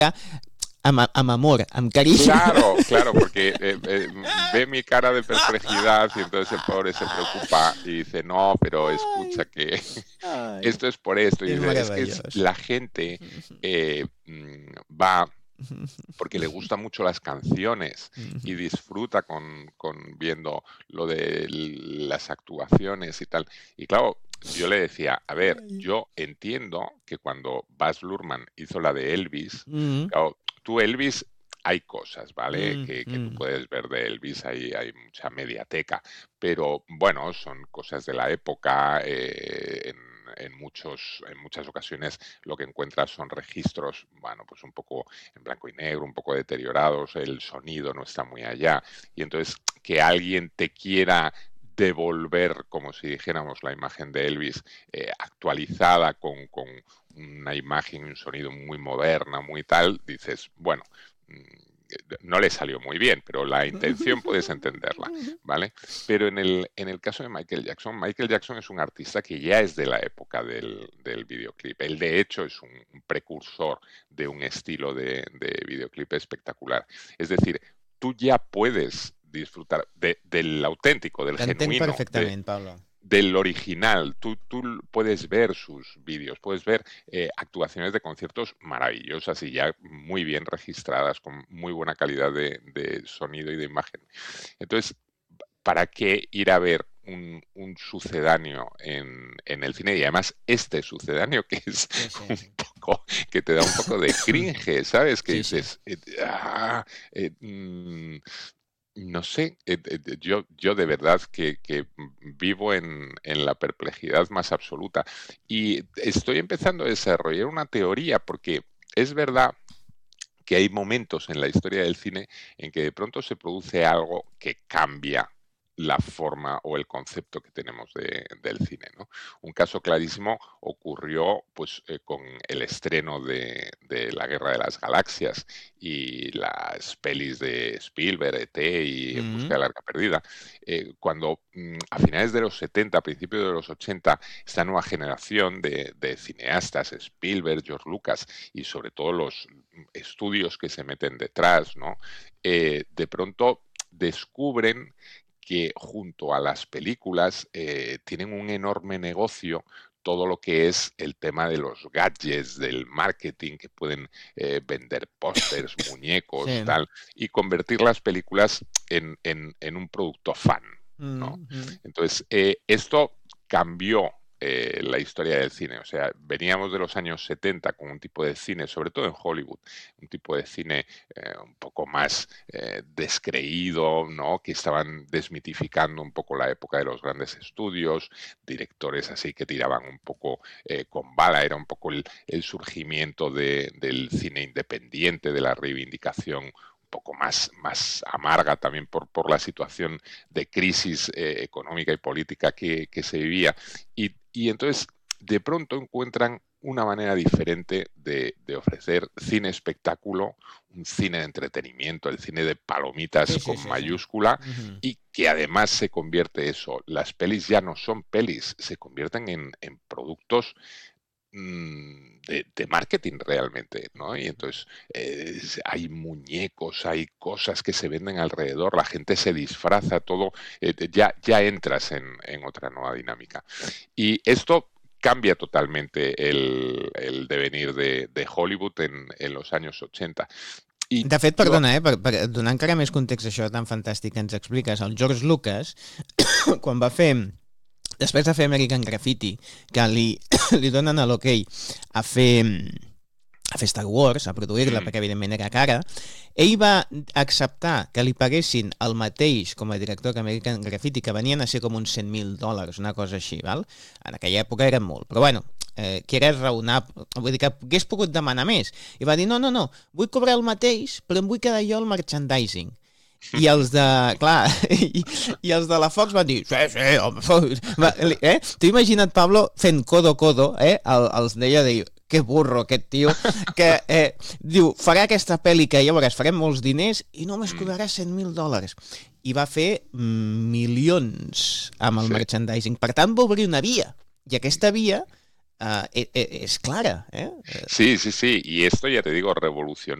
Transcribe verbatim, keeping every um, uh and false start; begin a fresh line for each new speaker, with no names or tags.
Amb, amb amor, amb carinyo.
Claro, claro, porque eh, eh, ve mi cara de perplejidad y entonces el pobre se preocupa y dice, no, pero escucha que
Ai,
esto es por esto. Y
és
dice, es que
meravellós.
la gente eh, va porque le gustan mucho las canciones y disfruta con, con viendo lo de las actuaciones y tal. Y claro, yo le decía, a ver, yo entiendo que cuando Baz Luhrmann hizo la de Elvis,
Mm.
claro, tú Elvis, hay cosas, ¿vale?
Mm,
Que, que tú
mm.
puedes ver de Elvis, hay, hay mucha mediateca, pero bueno, son cosas de la época, eh, en, en, muchos, en muchas ocasiones lo que encuentras son registros, bueno, pues un poco en blanco y negro, un poco deteriorados, el sonido no está muy allá, y entonces que alguien te quiera devolver, como si dijéramos, la imagen de Elvis eh, actualizada con, con una imagen y un sonido muy moderna, muy tal, dices, bueno, no le salió muy bien, pero la intención puedes entenderla, ¿vale? Pero en el, en el caso de Michael Jackson, Michael Jackson es un artista que ya es de la época del, del videoclip. Él, de hecho, es un, un precursor de un estilo de, de videoclip espectacular. Es decir, tú ya puedes disfrutar de, del auténtico, del
T'entenc
genuino,
perfectament,
de,
Pablo.
del original. Tú, tú puedes ver sus vídeos, puedes ver eh, actuaciones de conciertos maravillosas y ya muy bien registradas, con muy buena calidad de, de sonido y de imagen. Entonces, ¿para qué ir a ver un, un sucedáneo en, en el cine? Y además este sucedáneo que es
Sí, sí,
un
sí.
poco, que te da un poco de cringe, ¿sabes? Que
Sí, sí.
dices, eh, ah, eh, mm, no sé, eh, eh, yo, yo de verdad que, que vivo en, en la perplejidad más absoluta. Y estoy empezando a desarrollar una teoría porque es verdad que hay momentos en la historia del cine en que de pronto se produce algo que cambia la forma o el concepto que tenemos de, del cine, ¿no? Un caso clarísimo ocurrió pues, eh, con el estreno de, de La Guerra de las Galaxias y las pelis de Spielberg, E T y En busca
Mm.
de la Arca Perdida. Eh, cuando mm, a finales de los setenta, a principios de los ochenta, esta nueva generación de, de cineastas, Spielberg, George Lucas y sobre todo los estudios que se meten detrás, ¿no? Eh, de pronto descubren que junto a las películas eh, tienen un enorme negocio todo lo que es el tema de los gadgets, del marketing, que pueden eh, vender pósters, muñecos,
Sí.
tal, y convertir las películas en, en, en un producto fan, ¿no?
Mm, mm.
Entonces, eh, esto cambió eh, la historia del cine. O sea, veníamos de los años setenta con un tipo de cine, sobre todo en Hollywood, un tipo de cine eh, un poco más eh, descreído, ¿no? Que estaban desmitificando un poco la época de los grandes estudios, directores así que tiraban un poco eh, con bala, era un poco el, el surgimiento de, del cine independiente, de la reivindicación un poco más, más amarga también por, por la situación de crisis eh, económica y política que, que se vivía. Y, y entonces, de pronto encuentran una manera diferente de, de ofrecer cine espectáculo, un cine de entretenimiento, el cine de palomitas
Sí, sí,
con
sí, sí.
mayúscula,
Ujú.
y que además se convierte eso, las pelis ya no son pelis, se convierten en, en productos mmm, de, de marketing realmente, ¿no? Y entonces eh, hay muñecos, hay cosas que se venden alrededor, la gente se disfraza, todo, eh, ya, ya entras en, en otra nueva dinámica. Y esto cambia totalmente el, el devenir de, de Hollywood en, en los años ochenta. I
De fet,
jo...
perdona, eh, per, per donar encara més context a això tan fantàstic que ens expliques, el George Lucas, quan va fer, després de fer American Graffiti, que li, li donen a l'ok a fer a fer Star Wars, a produir-la,
Mm.
perquè evidentment era cara, ell va acceptar que li paguessin el mateix com a director que American Graffiti, que venien a ser com uns cent mil dòlars, una cosa així, val? En aquella època eren molt, però bueno, eh, que era raonable, vull dir que hagués pogut demanar més. I va dir, no, no, no, vull cobrar el mateix, però em vull quedar jo el merchandising. I els de, clar, i, i els de la Fox van dir, sí, sí, home, eh? T'ho imagina't, Pablo, fent codo-codo, eh? El, els deia de, que burro aquest tio, que eh, diu, farà aquesta pel·li que ja veuràs, farem molts diners i només cobrarà cent mil dòlars. I va fer milions amb el
Sí.
merchandising. Per tant, va obrir una via. I aquesta via uh, es clara. ¿eh?
Sí, sí, sí. Y esto, ya te digo, revolucionó